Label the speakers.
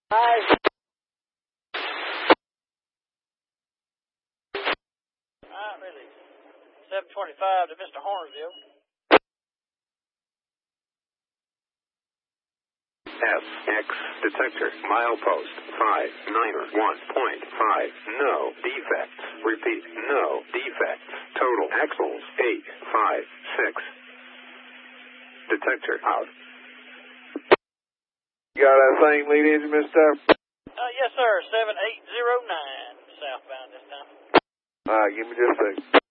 Speaker 1: Hi. Really. 725 to Mr. Hornsville.
Speaker 2: FX detector milepost 591.5. No defects. Repeat, no defects. Total axles 856. Detector out.
Speaker 3: You got that same lead engine, mister?
Speaker 1: Yes, sir. 7809 southbound this time.
Speaker 3: Alright, give me just a second.